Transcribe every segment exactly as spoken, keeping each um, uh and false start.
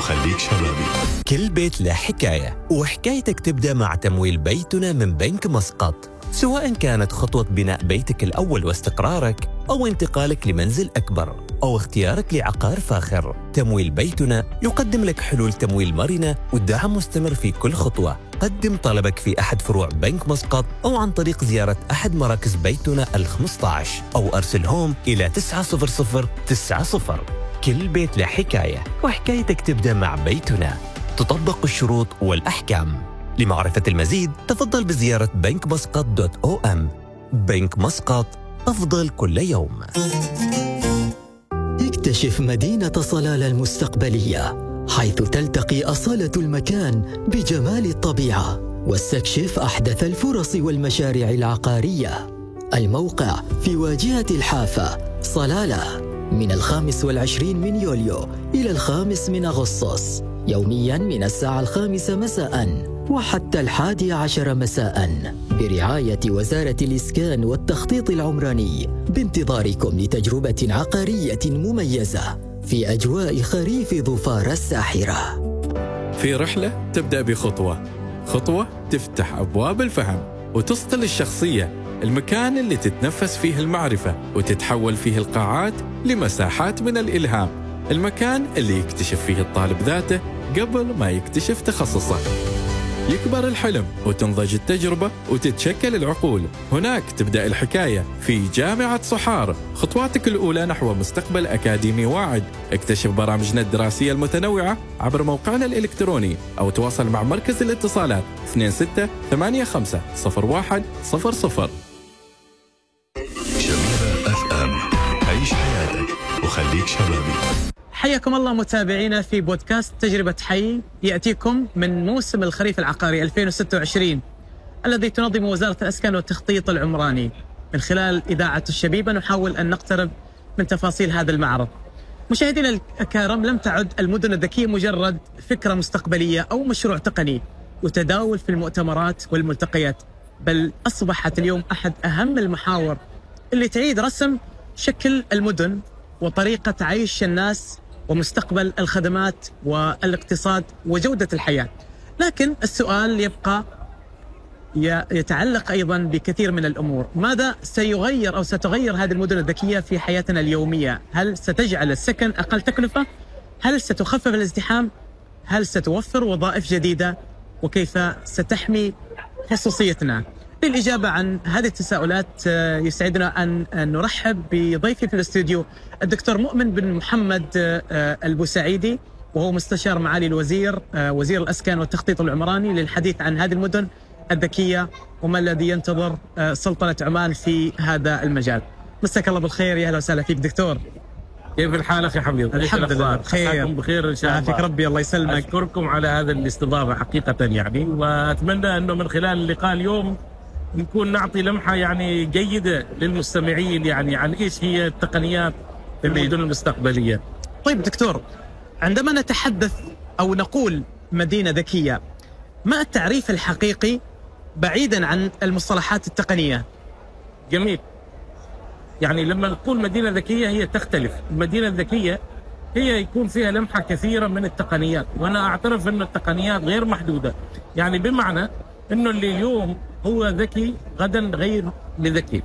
وخليك شبابي. كل بيت له حكاية، وحكايتك تبدأ مع تمويل بيتنا من بنك مسقط. سواء كانت خطوة بناء بيتك الأول واستقرارك، أو انتقالك لمنزل أكبر، أو اختيارك لعقار فاخر، تمويل بيتنا يقدم لك حلول تمويل مرنة والدعم مستمر في كل خطوة. قدم طلبك في أحد فروع بنك مسقط أو عن طريق زيارة أحد مراكز بيتنا الخمسة عشر، أو أرسلهم إلى تسعة صفر صفر تسعة صفر. كل بيت له حكاية، وحكايتك تبدأ مع بيتنا. تطبق الشروط والأحكام. لمعرفة المزيد تفضل بزيارة بنك مسقط دوت أو أم. بنك مسقط، أفضل كل يوم. اكتشف مدينة صلالة المستقبلية، حيث تلتقي أصالة المكان بجمال الطبيعة، واستكشف أحدث الفرص والمشاريع العقارية. الموقع في واجهة الحافة، صلالة، من الخامس والعشرين من يوليو إلى الخامس من أغسطس، يومياً من الساعة الخامسة مساءً وحتى الحادي عشر مساءً، برعاية وزارة الإسكان والتخطيط العمراني، بانتظاركم لتجربة عقارية مميزة في أجواء خريف ظفار الساحرة. في رحلة تبدأ بخطوة، خطوة تفتح أبواب الفهم وتصقل الشخصية، المكان اللي تتنفس فيه المعرفة وتتحول فيه القاعات لمساحات من الإلهام، المكان اللي يكتشف فيه الطالب ذاته قبل ما يكتشف تخصصه. يكبر الحلم وتنضج التجربة وتتشكل العقول. هناك تبدأ الحكاية في جامعة صحار، خطواتك الأولى نحو مستقبل أكاديمي واعد. اكتشف برامجنا الدراسية المتنوعة عبر موقعنا الإلكتروني، أو تواصل مع مركز الاتصالات اثنين ستة ثمانية خمسة صفر واحد صفر صفر. شبيبة اف ام، عيش حياتك وخليك شبابي. حياكم الله متابعينا في بودكاست تجربة حي، يأتيكم من موسم الخريف العقاري ألفين وستة وعشرين الذي تنظم وزارة الإسكان والتخطيط العمراني. من خلال إذاعة الشبيبة نحاول أن نقترب من تفاصيل هذا المعرض. مشاهدينا الكرام، لم تعد المدن الذكية مجرد فكرة مستقبلية أو مشروع تقني وتداول في المؤتمرات والملتقيات، بل أصبحت اليوم أحد أهم المحاور اللي تعيد رسم شكل المدن وطريقة عيش الناس ومستقبل الخدمات والاقتصاد وجودة الحياة. لكن السؤال يبقى يتعلق أيضا بكثير من الأمور. ماذا سيغير أو ستغير هذه المدن الذكية في حياتنا اليومية؟ هل ستجعل السكن أقل تكلفة؟ هل ستخفف الازدحام؟ هل ستوفر وظائف جديدة؟ وكيف ستحمي خصوصيتنا؟ للإجابة عن هذه التساؤلات يسعدنا أن نرحب بضيفي في الاستوديو الدكتور مؤمن بن محمد البوسعيدي، وهو مستشار معالي الوزير وزير الأسكان والتخطيط العمراني، للحديث عن هذه المدن الذكية وما الذي ينتظر سلطنة عمان في هذا المجال. مساك الله بالخير، يا أهلا وسهلا فيك دكتور. كيف الحال اخي حميد؟ الحمد لله بخير. بخير ان شاء الله. يعافيك ربي، الله يسلمك. اشكركم على هذا الاستضافه حقيقه يعني، واتمنى انه من خلال اللقاء اليوم نكون نعطي لمحه يعني جيده للمستمعين يعني عن ايش هي التقنيات في المدن المستقبليه. طيب دكتور، عندما نتحدث او نقول مدينه ذكيه، ما التعريف الحقيقي بعيدا عن المصطلحات التقنيه؟ جميل. يعني لما نقول مدينه ذكيه هي تختلف. المدينه الذكيه هي يكون فيها لمحه كثيره من التقنيات، وانا اعترف ان التقنيات غير محدوده، يعني بمعنى انه اللي اليوم هو ذكي غدا غير لذكي.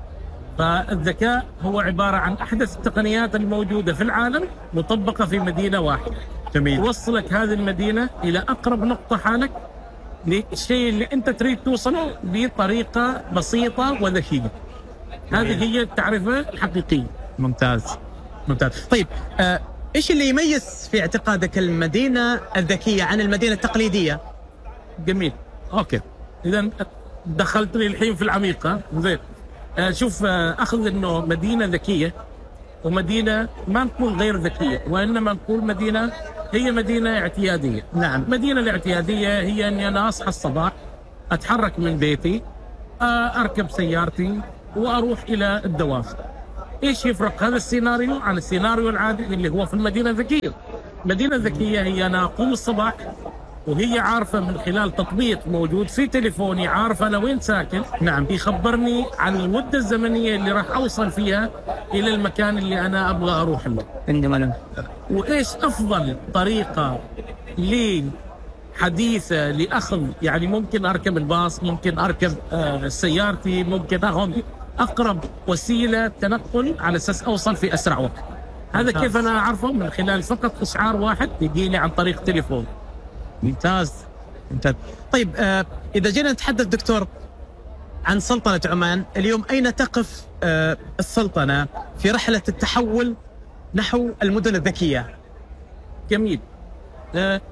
فالذكاء هو عباره عن احدث التقنيات الموجوده في العالم مطبقه في مدينه واحده. جميل. توصلك هذه المدينه الى اقرب نقطه حالك للشيء اللي انت تريد توصله بطريقه بسيطه وذكيه. هذه هي التعريفه الحقيقيه. ممتاز ممتاز. طيب آه، ايش اللي يميز في اعتقادك المدينه الذكيه عن المدينه التقليديه؟ جميل. اوكي، اذا دخلت لي الحين في العميقه. زين، آه شوف، آه اخذ انه مدينه ذكيه ومدينه ما نقول غير ذكيه، وانما نقول مدينه هي مدينه اعتياديه. نعم. المدينه الاعتياديه هي اني انا اصحى الصباح، اتحرك من بيتي، آه اركب سيارتي واروح الى الدوام. ايش يفرق هذا السيناريو عن السيناريو العادي اللي هو في المدينه الذكيه؟ المدينه الذكيه هي انا اقوم الصباح، وهي عارفة من خلال تطبيق موجود في تليفوني، عارفة أنا وين ساكن. نعم. يخبرني عن المدة الزمنية اللي راح أوصل فيها إلى المكان اللي أنا أبغى أروح له. عندما وإيش أفضل طريقة لحديثة لأخذ، يعني ممكن أركب الباص، ممكن أركب آه سيارتي، ممكن أخذ أقرب وسيلة تنقل على أساس أوصل في أسرع وقت. هذا كيف أنا أعرفه؟ من خلال فقط إشعار واحد يجيني عن طريق تليفون. ممتاز ممتاز. طيب آه إذا جينا نتحدث دكتور عن سلطنة عمان اليوم، أين تقف آه السلطنة في رحلة التحول نحو المدن الذكية؟ جميل. آه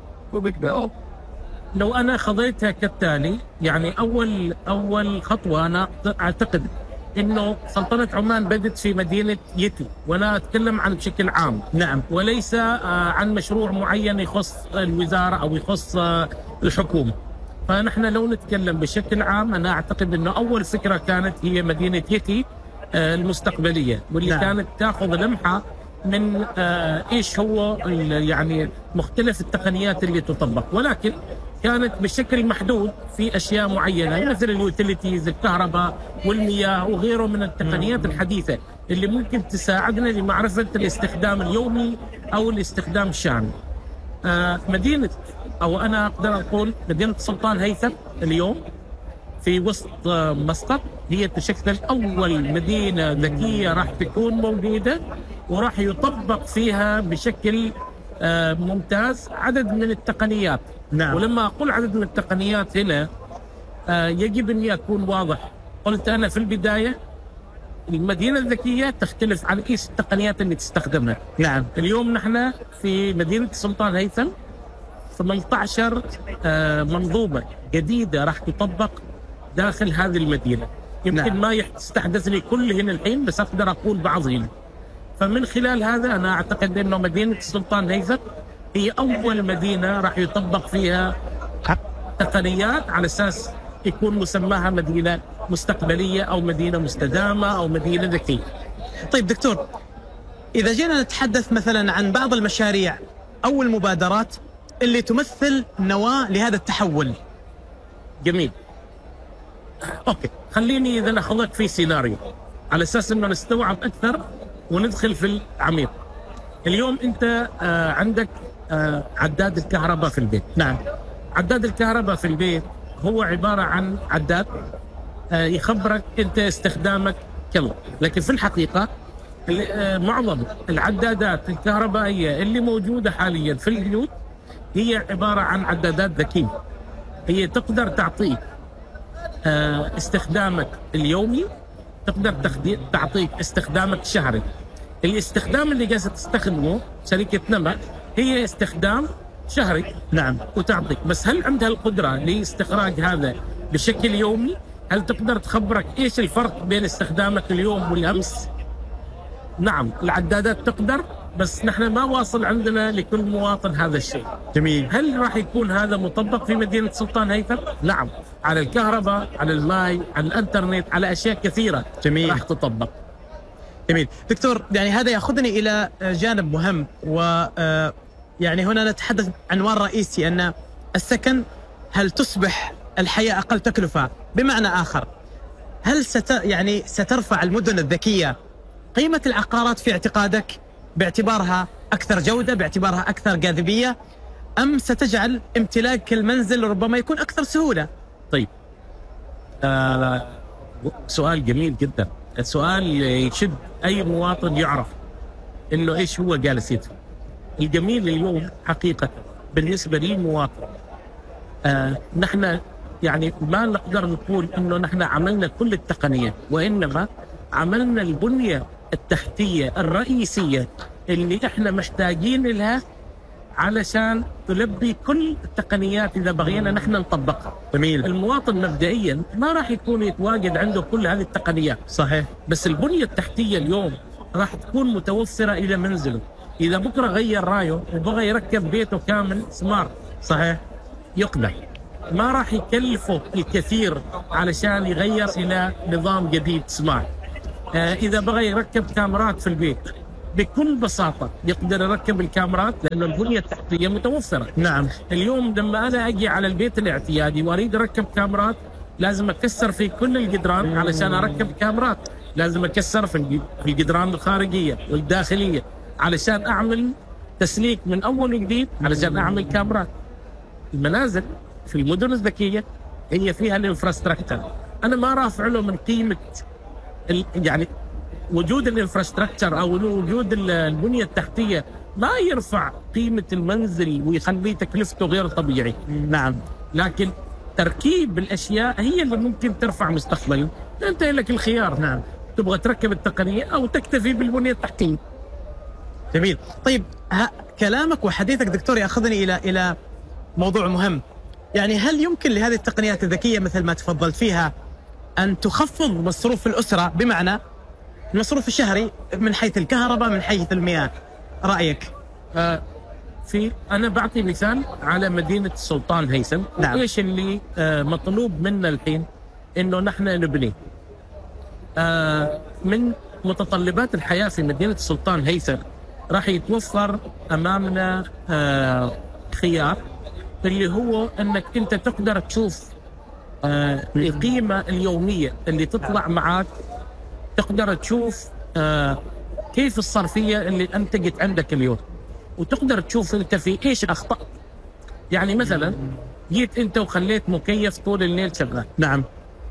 لو أنا خضيتها كالتالي، يعني أول أول خطوة أنا أعتقد إنه سلطنة عمان بدت في مدينة يتي، ولا أتكلم عن بشكل عام. نعم. وليس عن مشروع معين يخص الوزارة أو يخص الحكومة. فنحن لو نتكلم بشكل عام، أنا أعتقد إنه أول فكرة كانت هي مدينة يتي المستقبلية، واللي نعم. كانت تأخذ لمحة من إيش هو يعني مختلف التقنيات اللي تطبق، ولكن كانت بشكل محدود في أشياء معينة مثل اليوتيليتيز، الكهرباء والمياه وغيره من التقنيات الحديثة اللي ممكن تساعدنا لمعرفة الاستخدام اليومي أو الاستخدام الشامل. آه مدينة أو أنا أقدر أقول مدينة السلطان هيثم اليوم في وسط آه مسقط هي تشكل أول مدينة ذكية راح تكون موجودة، وراح يطبق فيها بشكل آه ممتاز عدد من التقنيات. نعم. ولما أقول عدد من التقنيات هنا آه يجب أن يكون واضح. قلت أنا في البداية المدينة الذكية تختلف عن إيش التقنيات اللي تستخدمها. نعم. اليوم نحن في مدينة السلطان هيثم ثمانية عشر آه منظومة جديدة راح تطبق داخل هذه المدينة. يمكن نعم. ما يستحدث لي كلهن الحين، بس أقدر أقول بعضهن. فمن خلال هذا أنا أعتقد أنه مدينة السلطان هيثم هي أول مدينة راح يطبق فيها تقنيات على أساس يكون مسماها مدينة مستقبلية أو مدينة مستدامة أو مدينة ذكية. طيب دكتور، إذا جينا نتحدث مثلا عن بعض المشاريع أو المبادرات اللي تمثل نواة لهذا التحول. جميل. أوكي، خليني إذا أخذك في سيناريو على أساس أنه نستوعب أكثر وندخل في العميق. اليوم أنت آه عندك آه عداد الكهرباء في البيت. نعم. عداد الكهرباء في البيت هو عبارة عن عداد آه يخبرك أنت استخدامك كم، لكن في الحقيقة آه معظم العدادات الكهربائية اللي موجودة حاليا في البيوت هي عبارة عن عدادات ذكية. هي تقدر تعطيك آه استخدامك اليومي، تقدر تعطيك استخدامك الشهري. الاستخدام اللي جالسة تستخدمه شركة نما هي استخدام شهري. نعم. وتعطيك، بس هل عندها القدرة لاستخراج هذا بشكل يومي؟ هل تقدر تخبرك ايش الفرق بين استخدامك اليوم والامس؟ نعم، العدادات تقدر، بس نحن ما واصل عندنا لكل مواطن هذا الشيء. جميل. هل راح يكون هذا مطبق في مدينة سلطان هيثم؟ نعم، على الكهرباء، على الماء، على الانترنت، على اشياء كثيرة. جميل. راح تطبق. جميل. دكتور، يعني هذا يأخذني إلى جانب مهم، و يعني هنا نتحدث عنوان رئيسي أن السكن، هل تصبح الحياة أقل تكلفة؟ بمعنى آخر، هل ست يعني سترفع المدن الذكية قيمة العقارات في اعتقادك باعتبارها أكثر جودة، باعتبارها أكثر جاذبية، أم ستجعل امتلاك المنزل ربما يكون أكثر سهولة؟ طيب، آه سؤال جميل جدا. السؤال يشد أي مواطن يعرف إنه إيش هو جالس يدفع. الجميل اليوم حقيقة بالنسبة لي مواطن، آه نحن يعني ما نقدر نقول إنه نحن عملنا كل التقنية، وإنما عملنا البنية التحتية الرئيسية اللي إحنا محتاجين لها علشان تلبي كل التقنيات إذا بغينا نحن نطبقها. جميل. المواطن مبدئيا ما راح يكون يتواجد عنده كل هذه التقنيات. صحيح. بس البنية التحتية اليوم راح تكون متوفرة إلى منزله. إذا بكرة غير رايه وبغى يركب بيته كامل سمارت، صحيح، يقدر. ما راح يكلفه الكثير علشان يغير إلى نظام جديد سمارت. آه إذا بغى يركب كاميرات في البيت بكل بساطة يقدر يركب الكاميرات لأنه البنية التحتية متوفرة. نعم. اليوم لما أنا أجي على البيت الاعتيادي وأريد أركب كاميرات لازم أكسر في كل الجدران علشان أركب كاميرات، لازم أكسر في الجدران الخارجية والداخلية علشان أعمل تسليك من أول وجديد علشان أعمل كاميرات. المنازل في المدن الذكية هي فيها الانفراستراكتر، أنا ما رافع له من قيمة يعني وجود الانفراستراكتر أو وجود البنية التحتية ما يرفع قيمة المنزل ويخلي تكلفته غير طبيعي. نعم. لكن تركيب الأشياء هي اللي ممكن ترفع مستقبلا. أنت لك الخيار. نعم. تبغى تركب التقنية أو تكتفي بالبنية التحتية. جميل. طيب كلامك وحديثك دكتور يأخذني إلى إلى موضوع مهم. يعني هل يمكن لهذه التقنيات الذكية مثل ما تفضلت فيها أن تخفض مصروف الأسرة، بمعنى المصروف الشهري من حيث الكهرباء من حيث المياه؟ رأيك؟ آه في أنا بعطي مثال على مدينة السلطان هيثم. نعم. إيش اللي آه مطلوب منا الحين؟ إنه نحن نبني آه من متطلبات الحياة في مدينة السلطان هيثم. راح يتوفر أمامنا آه خيار اللي هو أنك أنت تقدر تشوف آه القيمة اليومية اللي تطلع معك، تقدر تشوف آه كيف الصرفية اللي أنتجت عندك اليوم، وتقدر تشوف أنت في إيش أخطأت. يعني مثلا جيت أنت وخليت مكيف طول الليل شغال. نعم.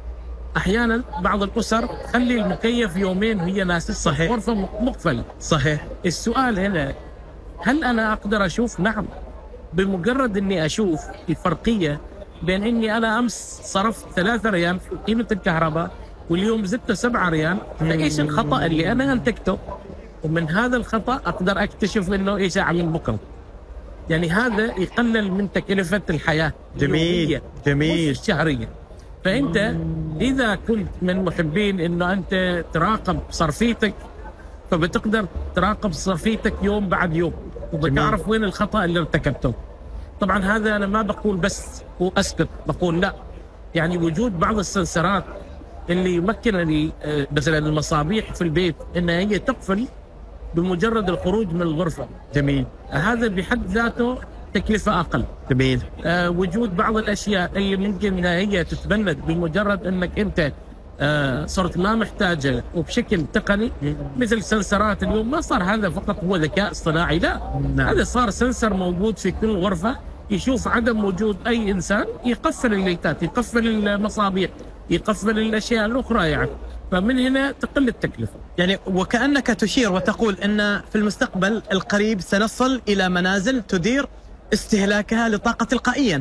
أحيانا بعض الأسر خلي المكيف يومين وهي ناسس غرفة مقفلة. صحيح. السؤال هنا هل أنا أقدر أشوف؟ نعم. بمجرد أني أشوف الفرقية بين أني أنا أمس صرفت ثلاثة ريال في قيمة الكهرباء واليوم زدت سبعة ريال، فإيش الخطأ اللي أنا أنتجته؟ ومن هذا الخطأ أقدر أكتشف أنه إيش أعمل بكرة. يعني هذا يقلل من تكلفة الحياة. جميل. جميل. الشهرية. فأنت إذا كنت من محبين أنه أنت تراقب صرفيتك فبتقدر تراقب صرفيتك يوم بعد يوم وبتعرف وين الخطأ اللي ارتكبته. طبعا هذا أنا ما بقول بس وأسكت، بقول لا، يعني وجود بعض السنسرات اللي يمكن مثلا المصابيح في البيت أنها هي تقفل بمجرد الخروج من الغرفة. جميل. هذا بحد ذاته تكلفة أقل. جميل. آه وجود بعض الأشياء اللي ممكن هي تتبند بمجرد أنك أنت آه صرت ما محتاجة وبشكل تقني، مثل سنسرات اليوم ما صار هذا فقط هو ذكاء اصطناعي، لا. نعم. هذا صار سنسر موجود في كل غرفة يشوف عدم وجود أي إنسان يقفل الليتات، يقفل المصابيح، يقفل الأشياء الأخرى يعني. فمن هنا تقل التكلفة. يعني وكأنك تشير وتقول أن في المستقبل القريب سنصل إلى منازل تدير استهلاكها للطاقة تلقائيا.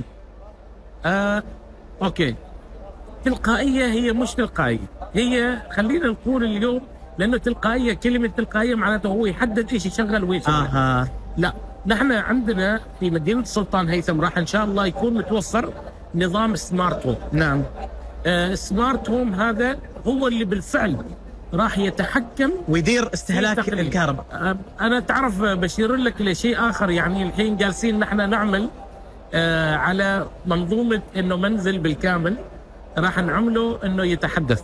آه، أوكي. تلقائية هي مش تلقائية، هي خلينا نقول اليوم لأنه تلقائية، كلمة تلقائية معناته هو يحدد إيش يشغل وإيش يشغل. آه. لا، نحن عندنا في مدينة السلطان هيثم راح إن شاء الله يكون متوفر نظام سمارت هوم. نعم. آه سمارت هوم هذا هو اللي بالفعل راح يتحكم ويدير استهلاك الكهرباء. آه أنا تعرف بشير لك لشيء آخر، يعني الحين جالسين نحن نعمل آه على منظومة إنه منزل بالكامل راح نعمله إنه يتحدث.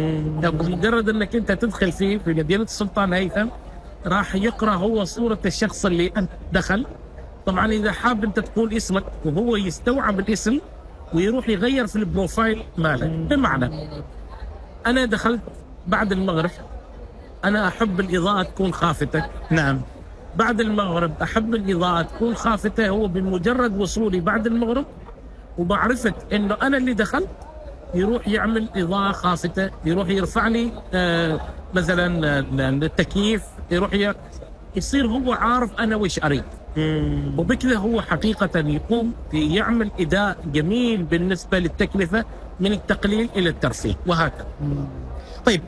بمجرد إنك أنت تدخل فيه في مدينة السلطان هيثم راح يقرأ هو صورة الشخص اللي أنت دخل. طبعا إذا حاب أنت تقول اسمك وهو يستوعب الاسم ويروح يغير في البروفايل مالك. بمعنى أنا دخلت بعد المغرب، أنا أحب الإضاءة تكون خافتة. نعم. بعد المغرب أحب الإضاءة تكون خافتة. هو بمجرد وصولي بعد المغرب ومعرفة إنه أنا اللي دخلت يروح يعمل إضاءة خافتة، يروح يرفع لي آه مثلا التكييف، يروح يصير هو عارف أنا وش أريد. وبكذا هو حقيقة يقوم يعمل إداء جميل بالنسبة للتكلفة من التقليل إلى الترفيه وهكذا. طيب،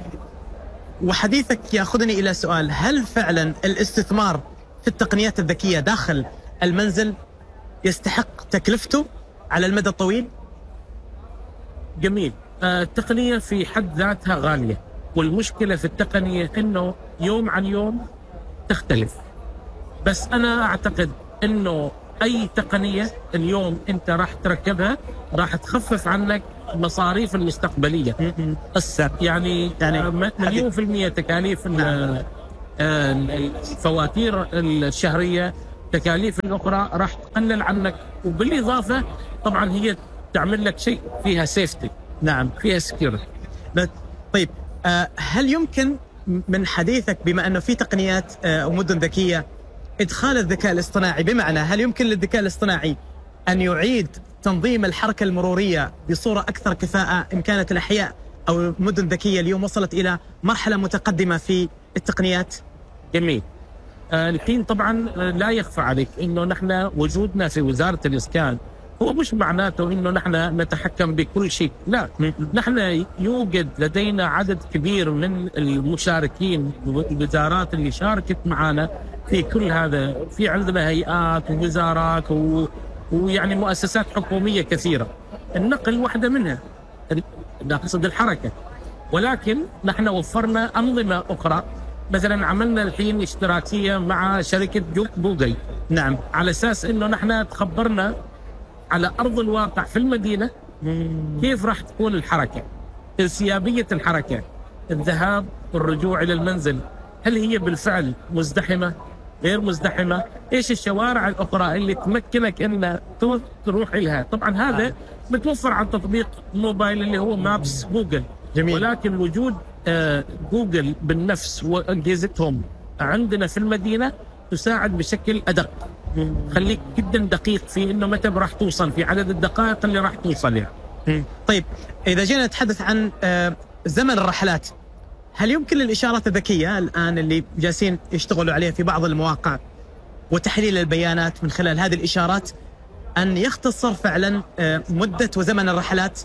وحديثك يأخذني إلى سؤال: هل فعلا الاستثمار في التقنيات الذكية داخل المنزل يستحق تكلفته على المدى الطويل؟ جميل. التقنية في حد ذاتها غالية، والمشكلة في التقنية إنه يوم عن يوم تختلف. بس أنا أعتقد إنه أي تقنية اليوم أنت راح تركبها راح تخفف عنك مصاريف المستقبلية. السر يعني, يعني مليون في المية تكاليف الفواتير الشهرية، تكاليف الأخرى راح تقلل عنك، وبالإضافة طبعا هي تعمل لك شيء فيها سيفتي، نعم فيها سكيورتي. طيب آه، هل يمكن من حديثك بما أنه في تقنيات آه، ومدن ذكية إدخال الذكاء الاصطناعي، بمعنى هل يمكن للذكاء الاصطناعي أن يعيد تنظيم الحركة المرورية بصورة أكثر كفاءة إن كانت الأحياء أو المدن الذكية اليوم وصلت إلى مرحلة متقدمة في التقنيات؟ جميل. آه الحين طبعا لا يخفى عليك إنه نحن وجودنا في وزارة الإسكان هو مش معناته إنه نحن نتحكم بكل شيء، لا، نحن يوجد لدينا عدد كبير من المشاركين والوزارات اللي شاركت معنا في كل هذا. في عندنا هيئات ووزارات و... ويعني مؤسسات حكومية كثيرة، النقل واحدة منها، نقصد الحركة. ولكن نحن وفرنا أنظمة أخرى، مثلا عملنا الحين اشتراكية مع شركة جوجل، نعم، على أساس إنه نحن تخبرنا على أرض الواقع في المدينة كيف راح تكون الحركة، انسيابية الحركة، الذهاب والرجوع إلى المنزل، هل هي بالفعل مزدحمة غير مزدحمة، إيش الشوارع الأخرى اللي تمكنك إن تروح إلها. طبعا هذا متوفر عن تطبيق موبايل اللي هو مابس جوجل. جميل. ولكن وجود آه جوجل بالنفس وأجهزتهم عندنا في المدينة تساعد بشكل أدق، خليك جدا دقيق في إنه متى راح توصل، في عدد الدقائق اللي راح توصل يعني. طيب إذا جينا نتحدث عن آه زمن الرحلات، هل يمكن للإشارات الذكية الآن اللي جالسين يشتغلوا عليها في بعض المواقع وتحليل البيانات من خلال هذه الإشارات أن يختصر فعلا مدة وزمن الرحلات؟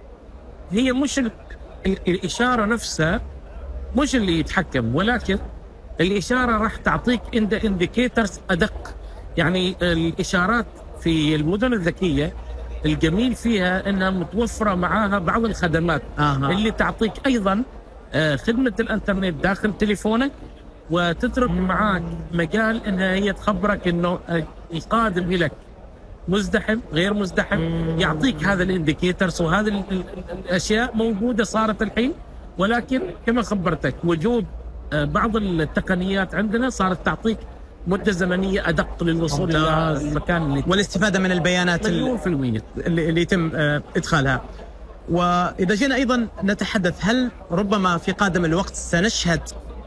هي مش ال... الإشارة نفسها مش اللي يتحكم، ولكن الإشارة راح تعطيك إنديكيترز أدق. يعني الإشارات في المدن الذكية الجميل فيها أنها متوفرة معاها بعض الخدمات آه. اللي تعطيك أيضا خدمة الانترنت داخل تليفونك، وتترك معاك مجال انها هي تخبرك انه القادم لك مزدحم غير مزدحم، يعطيك هذا الانديكيترز. وهذه الاشياء موجودة صارت الحين، ولكن كما خبرتك وجود بعض التقنيات عندنا صارت تعطيك مدة زمنية أدق للوصول إلى المكان اللي والاستفادة من البيانات مليون في المية اللي, اللي يتم إدخالها. وإذا جينا أيضا نتحدث، هل ربما في قادم الوقت سنشهد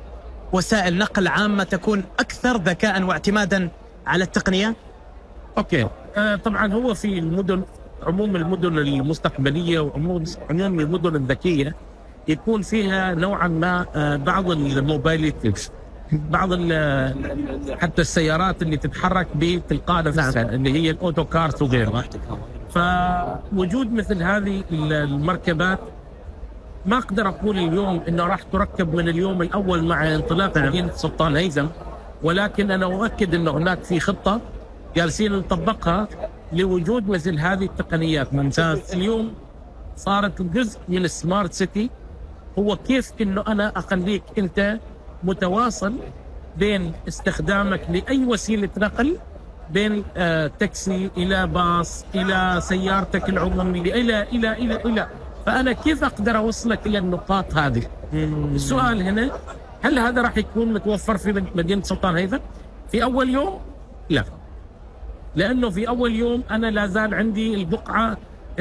وسائل نقل عامة تكون أكثر ذكاء واعتمادا على التقنية؟ أوكي. آه طبعا هو في المدن، عموم المدن المستقبلية وعموم عموم المدن الذكية يكون فيها نوعا ما آه بعض الموبايليتيز، بعض حتى السيارات اللي تتحرك بتلقاء نفسها، اللي هي الأوتو كارز وغيرها. فوجود مثل هذه المركبات ما أقدر أقول اليوم إنه راح تركب من اليوم الأول مع انطلاق مدينة سلطان هيثم، ولكن أنا أؤكد إنه هناك في خطة جالسين نطبقها لوجود مثل هذه التقنيات. ممتاز. اليوم صارت جزء من السمارت سيتي، هو كيف إنه أنا أخليك أنت متواصل بين استخدامك لأي وسيلة نقل، بين آه تاكسي إلى باص إلى سيارتك العمومية إلى إلى إلى إلى فأنا كيف أقدر أوصلك إلى النقاط هذه؟ السؤال هنا، هل هذا راح يكون متوفر في مدينة سلطان هيثم في أول يوم؟ لا، لأنه في أول يوم أنا لا زال عندي البقعة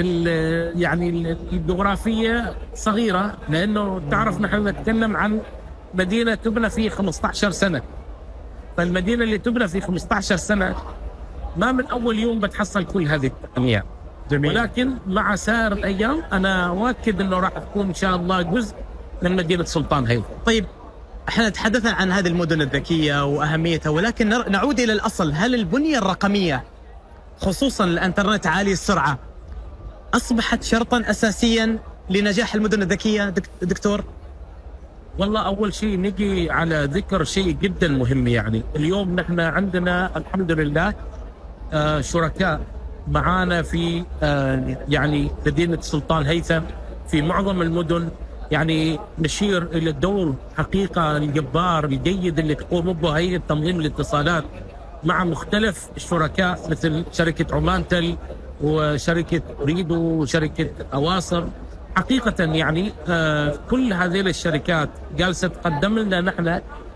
يعني الجغرافية صغيرة، لأنه تعرف نحن نتكلم عن مدينة تبنى في خمسة عشر سنة، فالمدينة اللي تبنى في خمسة عشر سنة ما من أول يوم بتحصل كل هذه التقنيات. ولكن مع سائر الأيام أنا أؤكد أنه راح تكون إن شاء الله جزء من مدينة سلطان هيثم. طيب احنا تحدثنا عن هذه المدن الذكية وأهميتها، ولكن نعود إلى الأصل. هل البنية الرقمية خصوصا الانترنت عالي السرعة أصبحت شرطا أساسيا لنجاح المدن الذكية دكتور؟ والله أول شيء نجي على ذكر شيء جدا مهم. يعني اليوم نحن عندنا الحمد لله آه شركاء معانا في آه يعني مدينة سلطان هيثم في معظم المدن، يعني نشير إلى الدور حقيقة الجبار الجيد اللي تقوم به هيئة تنظيم الاتصالات مع مختلف الشركاء مثل شركة عمانتل وشركة ريدو وشركة أواصر. حقيقة يعني آه كل هذه الشركات جالسة تقدم لنا نحن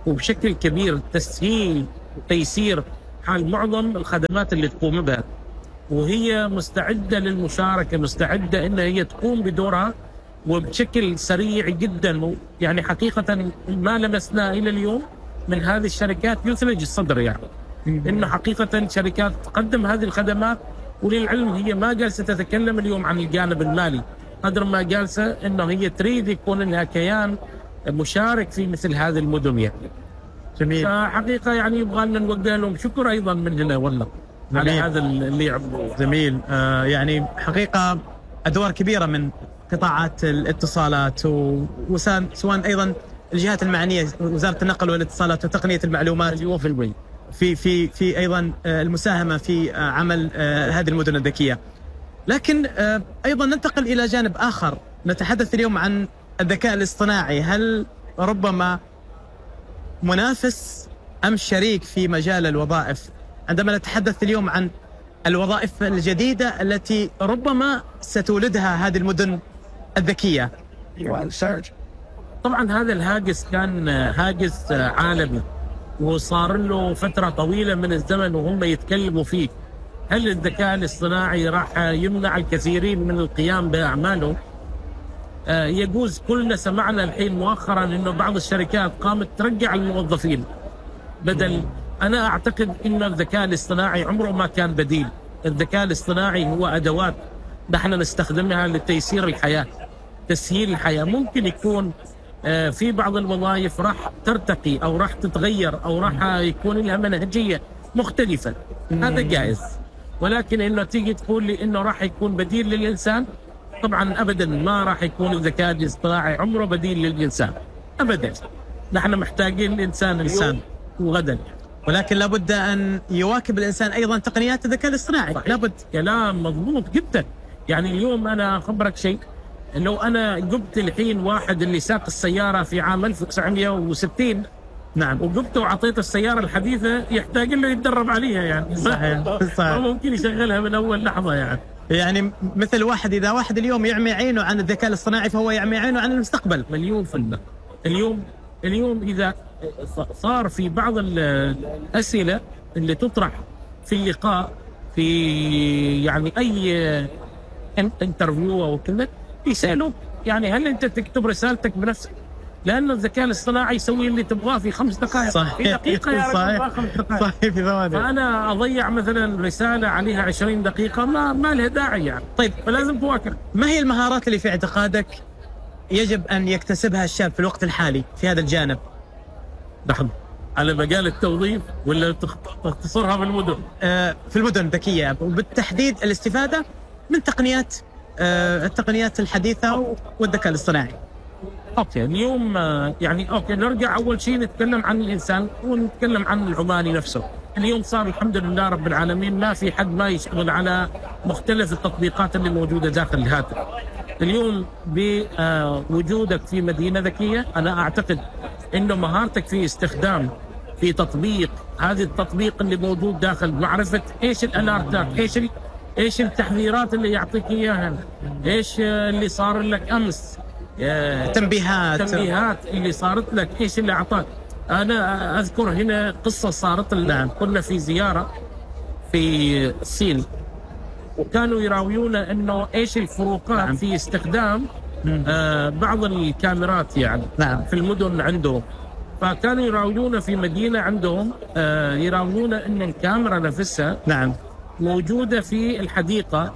وبشكل كبير تسهيل وتيسير حال معظم الخدمات اللي تقوم بها، وهي مستعدة للمشاركة، مستعدة إن هي تقوم بدورها وبشكل سريع جدا. يعني حقيقة ما لمسناه إلى اليوم من هذه الشركات يثلج الصدر، يعني إنه حقيقة شركات تقدم هذه الخدمات، وللعلم هي ما جالسة تتكلم اليوم عن الجانب المالي قدر ما جالسة إنه هي تريد يكون لها كيان مشارك في مثل هذه المدن يعني. جميل. فحقيقة يعني يبغى لنا نوجه لهم شكر أيضا من هنا والله على هذا اللي يعملوه. جميل. آه يعني حقيقة أدوار كبيرة من قطاعات الاتصالات وسواء أيضا الجهات المعنية، وزارة النقل والاتصالات وتقنية المعلومات، في في في في أيضا المساهمة في عمل هذه المدن الذكية. لكن أيضا ننتقل إلى جانب آخر، نتحدث اليوم عن الذكاء الاصطناعي. هل ربما منافس أم شريك في مجال الوظائف عندما نتحدث اليوم عن الوظائف الجديدة التي ربما ستولدها هذه المدن الذكية؟ طبعا هذا الهاجس كان هاجس عالمي وصار له فترة طويلة من الزمن وهم يتكلموا فيه. هل الذكاء الاصطناعي راح يمنع الكثيرين من القيام بأعماله؟ آه يجوز كلنا سمعنا الحين مؤخرا انه بعض الشركات قامت ترجع الموظفين بدل. انا اعتقد ان الذكاء الاصطناعي عمره ما كان بديل. الذكاء الاصطناعي هو ادوات نحن نستخدمها لتيسير الحياة، تسهيل الحياة. ممكن يكون آه في بعض الوظائف راح ترتقي او راح تتغير او راح يكون لها منهجية مختلفة، هذا جائز. ولكن انه تيجي تقول لي انه راح يكون بديل للانسان، طبعا ابدا ما راح يكون الذكاء الاصطناعي عمره بديل للانسان ابدا. نحن محتاجين الانسان اليوم وغدا، ولكن لابد ان يواكب الانسان ايضا تقنيات الذكاء الاصطناعي. لابد. كلام مضبوط جدا. يعني اليوم انا اخبرك شيء، لو انا جبت الحين واحد اللي ساق السياره في عام ألف وتسعمئة وستين، نعم، وجبته وعطيته السياره الحديثه، يحتاج له يتدرب عليها يعني. صحيح صحيح. ممكن يشغلها من اول لحظه يعني. يعني مثل واحد إذا واحد اليوم يعمي عينه عن الذكاء الاصطناعي فهو يعمي عينه عن المستقبل. مليون في المية. اليوم اليوم إذا صار في بعض الأسئلة اللي تطرح في اللقاء، في يعني أي انترفيو أو كذا، يسألوا يعني هل أنت تكتب رسالتك بنفسك؟ لأن الذكاء الاصطناعي يسوي اللي تبغاه في خمس دقائق. صحيح. في دقيقة يا رجل خمس دقائق. صحيح في ثواني. فأنا أضيع مثلا رسالة عليها عشرين دقيقة، ما ما لها داعي يعني. طيب فلازم تواكب. ما هي المهارات اللي في اعتقادك يجب أن يكتسبها الشاب في الوقت الحالي في هذا الجانب؟ نحن على مجال التوظيف ولا تختصرها بالمدن؟ آه في المدن الذكية، وبالتحديد الاستفادة من تقنيات آه التقنيات الحديثة والذكاء الاصطناعي. اوكي اليوم يعني اوكي نرجع اول شيء نتكلم عن الانسان ونتكلم عن العماني نفسه. اليوم صار الحمد لله رب العالمين ما في حد ما يشتغل على مختلف التطبيقات اللي موجوده داخل الهاتف. اليوم بوجودك في مدينه ذكيه، انا اعتقد انه مهارتك في استخدام في تطبيق هذا التطبيق اللي موجود داخل، معرفه ايش الالارتات، ايش ايش التحذيرات اللي يعطيك اياها، ايش اللي صار لك امس، تنبيهات تنبيهات اللي صارت لك، ايش اللي اعطاك. انا اذكر هنا قصه صارت لنا، كنا في زياره في الصين وكانوا يراويونا انه ايش الفروقات نعم. في استخدام آه بعض الكاميرات يعني نعم. في المدن عندهم. فكانوا يراويونا في مدينه عندهم آه يراويونا ان الكاميرا نفسها نعم موجوده في الحديقه،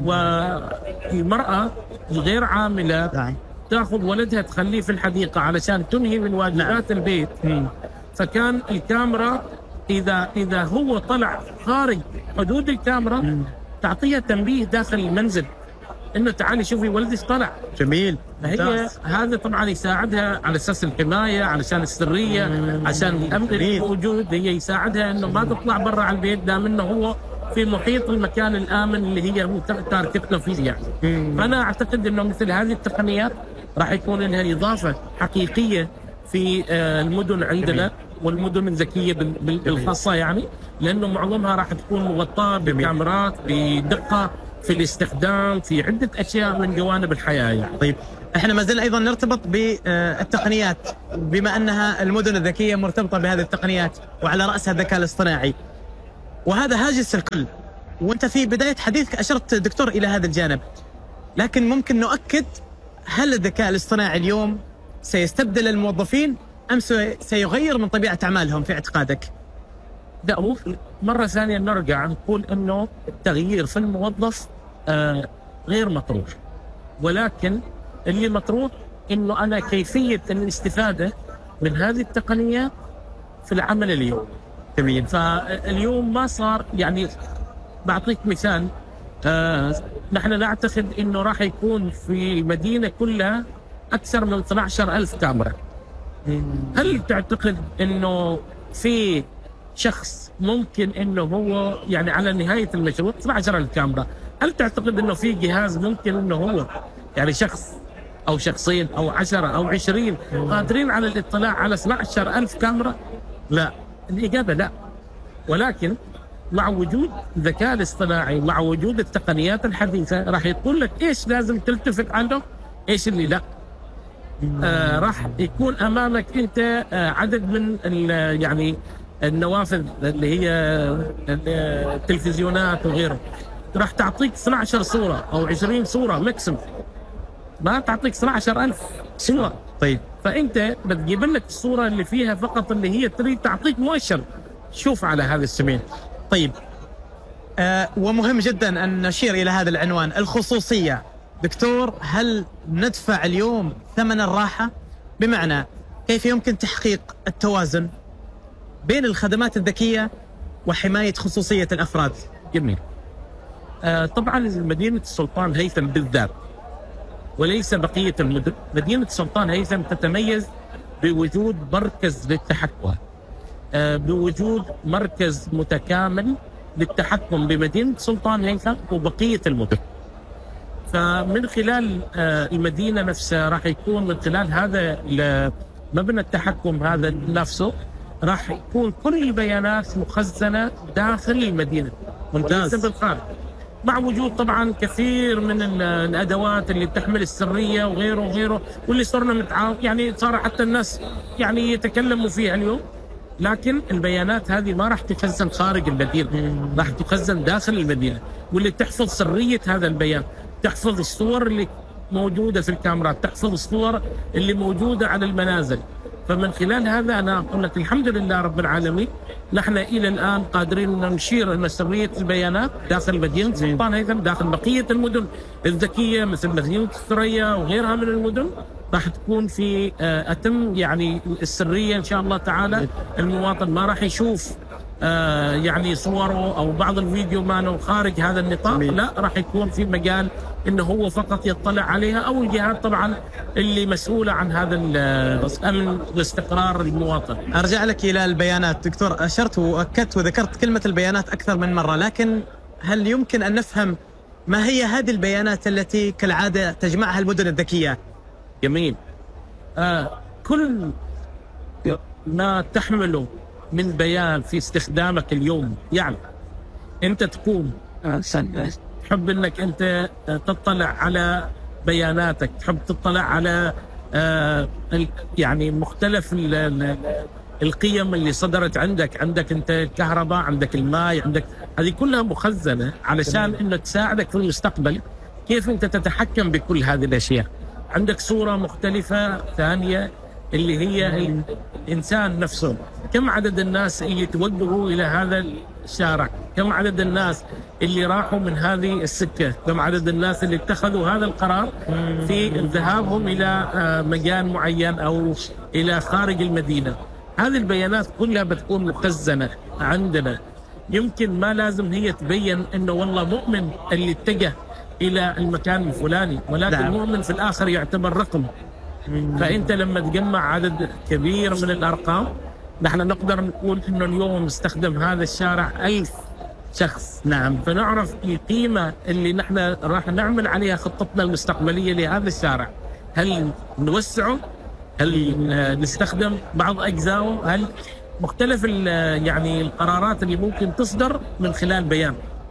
والمراه الغير عامله نعم. تاخذ ولدها تخليه في الحديقه علشان تنهي من واجبات نعم. البيت. مم. فكان الكاميرا اذا اذا هو طلع خارج حدود الكاميرا مم. تعطيها تنبيه داخل المنزل انه تعالي شوفي ولدك طلع. جميل. هي هذا طبعا يساعدها على اساس الحمايه، علشان السريه، مم. عشان الامن الموجود، هي يساعدها انه ما تطلع برا على البيت دام انه هو في محيط المكان الامن اللي هي تاركتنا فيه يعني. مم. فانا اعتقد انه مثل هذه التقنيات راح يكون لها اضافه حقيقيه في المدن عندنا والمدن الذكيه بالخاصه يعني، لانه معظمها راح تكون مغطاه بكاميرات بدقه في الاستخدام في عدة أشياء من جوانب الحياة يعني. طيب احنا ما زلنا ايضا نرتبط بالتقنيات بما انها المدن الذكيه مرتبطه بهذه التقنيات وعلى راسها الذكاء الاصطناعي، وهذا هاجس الكل، وانت في بدايه حديثك اشرت دكتور الى هذا الجانب، لكن ممكن نؤكد، هل الذكاء الاصطناعي اليوم سيستبدل الموظفين ام سيغير من طبيعه اعمالهم في اعتقادك؟ لا، هو مرة ثانية نرجع نقول انه التغيير في الموظف آه غير مطروح، ولكن اللي مطروح انه انا كيفية الاستفادة من هذه التقنية في العمل اليوم. جميل. فاليوم ما صار يعني، بعطيك مثال، آه نحن نعتقد انه راح يكون في المدينة كلها اكثر من اثني عشر ألف كاميرا. هل تعتقد انه في شخص ممكن انه هو يعني على نهايه المشروع اثني عشر ألف كاميرا، هل تعتقد انه في جهاز ممكن انه هو يعني شخص او شخصين او عشرة او عشرين قادرين على الاطلاع على اثني عشر ألف كاميرا؟ لا، الاجابه لا. ولكن مع وجود الذكاء الاصطناعي، مع وجود التقنيات الحديثه، راح يقول لك ايش لازم تلتفت عنه، ايش اللي لا. آه راح يكون امامك انت آه عدد من يعني النوافذ اللي هي التلفزيونات وغيره، راح تعطيك اثني عشر صورة أو عشرين صورة ماكسيم، ما تعطيك اثني عشر ألف صورة. طيب فأنت بتجيب لك الصورة اللي فيها فقط اللي هي تريد تعطيك مؤشر شوف على هذا السبيل. طيب آه ومهم جدا أن نشير إلى هذا العنوان، الخصوصية. دكتور، هل ندفع اليوم ثمن الراحة؟ بمعنى كيف يمكن تحقيق التوازن بين الخدمات الذكية وحماية خصوصية الأفراد؟ جميل. آه طبعا مدينة السلطان هيثم بالذات وليس بقية المدن، مدينة السلطان هيثم تتميز بوجود مركز للتحكم، آه بوجود مركز متكامل للتحكم بمدينة السلطان هيثم وبقية المدن. فمن خلال آه المدينة نفسها راح يكون من خلال هذا مبنى التحكم هذا نفسه راح يكون كل البيانات مخزنة داخل المدينة وليس بالخارج، مع وجود طبعا كثير من الأدوات اللي بتحمل السرية وغيره وغيره، واللي صرنا متعاون يعني صار حتى الناس يعني يتكلموا فيها اليوم. لكن البيانات هذه ما راح تخزن خارج المدينة، راح تخزن داخل المدينة، واللي تحفظ سرية هذا البيان، تحفظ الصور اللي موجودة في الكاميرات، تحفظ الصور اللي موجودة على المنازل. فمن خلال هذا أنا أقول لك الحمد لله رب العالمين، نحن إلى الآن قادرين أن نشير أن سرية البيانات داخل مدينة السلطان هيثم، داخل بقية المدن الذكية مثل مدينة الثريا وغيرها من المدن، راح تكون في أتم يعني السرية إن شاء الله تعالى. المواطن ما راح يشوف آه يعني صوره او بعض الفيديو مانو خارج هذا النطاق، لا راح يكون في مجال انه هو فقط يطلع عليها، او الجهات طبعا اللي مسؤوله عن هذا الامن واستقرار المواطن. ارجع لك الى البيانات دكتور، اشرت واكدت وذكرت كلمه البيانات اكثر من مره، لكن هل يمكن ان نفهم ما هي هذه البيانات التي كالعاده تجمعها المدن الذكيه؟ جميل. آه كل ما تحمله من بيان في استخدامك اليوم، يعني انت تكون تحب انك انت تطلع على بياناتك، تحب تطلع على آه يعني مختلف القيم اللي صدرت عندك، عندك انت الكهرباء، عندك الماء، عندك هذه كلها مخزنه علشان انه تساعدك في المستقبل كيف انت تتحكم بكل هذه الاشياء. عندك صوره مختلفه ثانيه اللي هي الإنسان نفسه، كم عدد الناس اللي توجهوا إلى هذا الشارع، كم عدد الناس اللي راحوا من هذه السكة، كم عدد الناس اللي اتخذوا هذا القرار في ذهابهم إلى مكان معين أو إلى خارج المدينة. هذه البيانات كلها بتكون مخزنة عندنا، يمكن ما لازم هي تبين إنه والله مؤمن اللي اتجه إلى المكان الفلاني، ولكن المؤمن في الآخر يعتبر رقم. فأنت لما تجمع عدد كبير من الأرقام، نحن نقدر نقول إنه اليوم استخدم هذا الشارع ألف شخص. نعم. فنعرف القيمة اللي نحن راح نعمل عليها خطتنا المستقبلية لهذا الشارع. هل نوسعه؟ هل نستخدم بعض أجزائه؟ هل مختلف يعني القرارات اللي ممكن تصدر من خلال بيان؟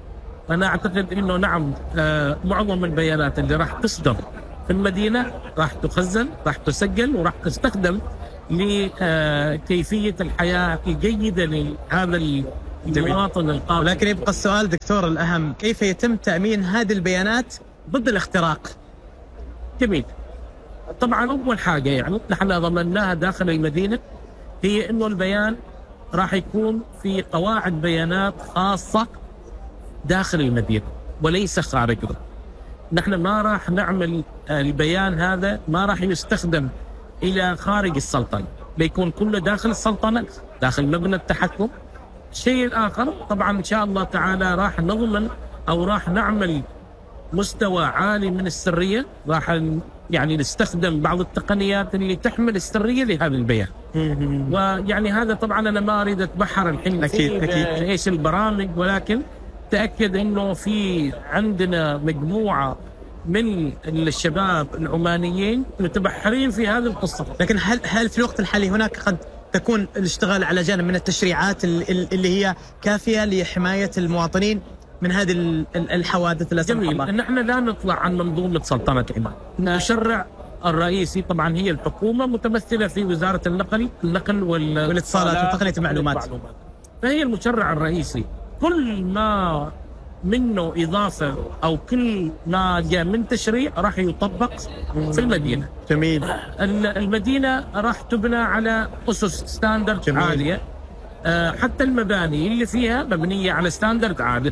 أنا أعتقد أنه نعم آه معظم البيانات اللي راح تصدر في المدينة راح تخزن، راح تسجل، وراح تستخدم لكيفية الحياة الجيدة لهذا المواطن القادم. لكن يبقى السؤال دكتور الأهم، كيف يتم تأمين هذه البيانات ضد الاختراق؟ جميل. طبعا أول حاجة يعني نحن ضمناها داخل المدينة هي أنه البيان راح يكون في قواعد بيانات خاصة داخل المدينة وليس خارجها. نحن ما راح نعمل البيان هذا، ما راح يستخدم إلى خارج السلطنة، بيكون كله داخل السلطنة، داخل مبنى التحكم. الشيء الآخر طبعا إن شاء الله تعالى راح نضمن أو راح نعمل مستوى عالي من السرية، راح يعني نستخدم بعض التقنيات اللي تحمل السرية لهذا البيان. ويعني هذا طبعا أنا ما أريد أتبحر الحين أكيد أكيد إيش البرامج، ولكن تأكد إنه في عندنا مجموعة من الشباب العمانيين متبحرين في هذه القصة. لكن هل هل في الوقت الحالي هناك قد تكون الاشتغال على جانب من التشريعات اللي هي كافية لحماية المواطنين من هذه الحوادث التي جميل. نحن لا نطلع عن منظومة سلطنة عمان. المشرع الرئيسي طبعا هي الحكومة متمثلة في وزارة النقل النقل والاتصالات وتقنية المعلومات، فهي المشرع الرئيسي. كل ما منه إضافة أو كل ما جاء من تشريع راح يطبق في المدينة. جميل. المدينة راح تبنى على أسس ستاندرد عالية، حتى المباني اللي فيها مبنية على ستاندرد عالي.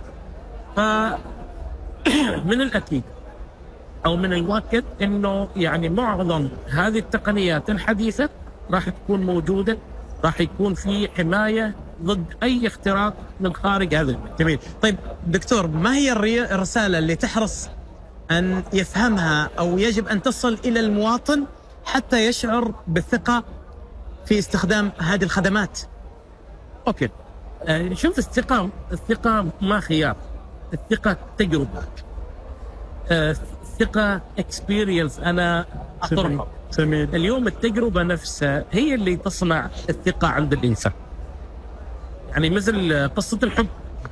فمن الأكيد أو من المؤكد إنه يعني معظم هذه التقنيات الحديثة راح تكون موجودة، راح يكون في حماية ضد أي اختراق من خارج هذا المجال. جميل. طيب دكتور، ما هي الرسالة اللي تحرص أن يفهمها أو يجب أن تصل إلى المواطن حتى يشعر بالثقة في استخدام هذه الخدمات؟ أوكي. آه شوف، الثقة الثقة ما خيار، الثقة تجربة، آه الثقة experience أنا أطرحه. اليوم التجربة نفسها هي اللي تصنع الثقة عند الإنسان. يعني مثل قصة الحب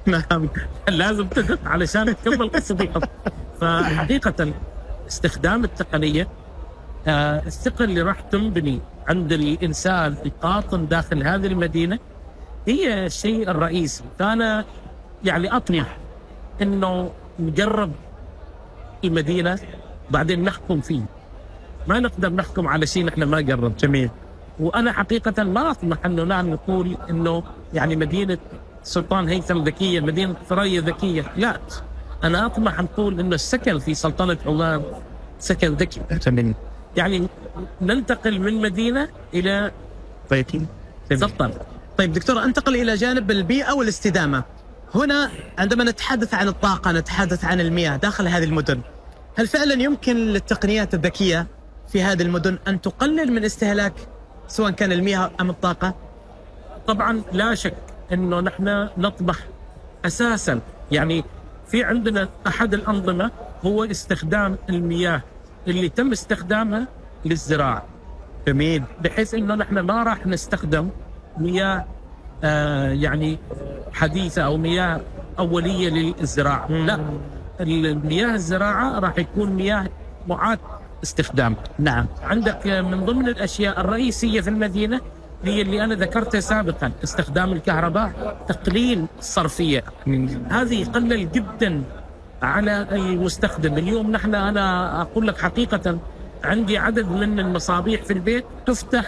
لازم تثق علشان تكمل قصة الحب. فحقيقة استخدام التقنية، آه الثقة اللي راح تنبني عند الإنسان القاطن داخل هذه المدينة هي الشيء الرئيسي. فأنا يعني أطمح إنه نجرب المدينة بعدين نحكم فيه، ما نقدر نحكم على شيء نحن ما جرب. جميل. وأنا حقيقة ما أطمح إنه نحن نقول إنه يعني مدينة سلطان هيثم ذكية، مدينة ثريا ذكية، لا. أنا أطمح نقول إنه السكن في سلطنة عمان سكن ذكي. يعني ننتقل من مدينة إلى سلطنة. طيب دكتور، انتقل إلى جانب البيئة والاستدامة. هنا عندما نتحدث عن الطاقة، نتحدث عن المياه داخل هذه المدن، هل فعلا يمكن للتقنيات الذكية في هذه المدن أن تقلل من استهلاك سواء كان المياه أم الطاقة؟ طبعا لا شك أنه نحن نطمح أساسا، يعني في عندنا أحد الأنظمة هو استخدام المياه اللي تم استخدامها للزراعة. جميل. بحيث أنه نحن ما راح نستخدم مياه آه يعني حديثة أو مياه أولية للزراعة. مم. لا، المياه الزراعة راح يكون مياه معاد استخدام. نعم. عندك من ضمن الأشياء الرئيسية في المدينة هي اللي أنا ذكرتها سابقا، استخدام الكهرباء، تقليل الصرفية. هذه يقلل جدا على المستخدم. اليوم نحن أنا أقول لك حقيقة عندي عدد من المصابيح في البيت تفتح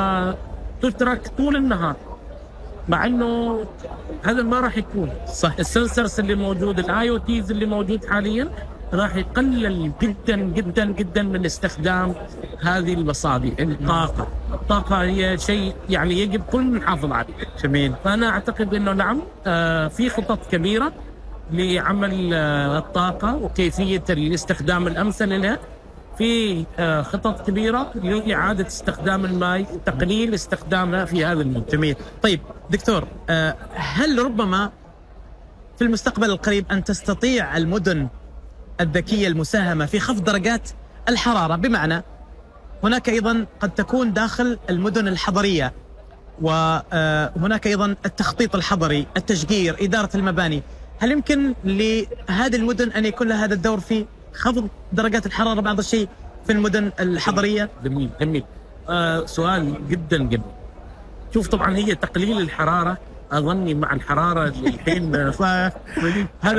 وتترك طول النهار، مع انه هذا ما راح يكون صح. السنسرز اللي موجود، الاي او تيز اللي موجود حاليا راح يقلل جدا جدا جدا من استخدام هذه المصابيح. الطاقه الطاقه هي شيء يعني يجب كل نحافظ عليه. جميل. فانا اعتقد انه نعم آه في خطط كبيره لعمل آه الطاقه وكيفيه الاستخدام الامثل لها. في خطط كبيرة لإعادة استخدام الماء، تقليل استخدامها في هذا المنطقة. جميل. طيب دكتور، هل ربما في المستقبل القريب أن تستطيع المدن الذكية المساهمة في خفض درجات الحرارة؟ بمعنى هناك أيضا قد تكون داخل المدن الحضرية، وهناك أيضا التخطيط الحضري، التشجير، إدارة المباني. هل يمكن لهذه المدن أن يكون لها هذا الدور في خفض درجات الحرارة بعض الشيء في المدن الحضرية؟ جميل جميل. آه سؤال جدا جميل. شوف طبعا هي تقليل الحرارة أظني مع الحرارة الحين هذا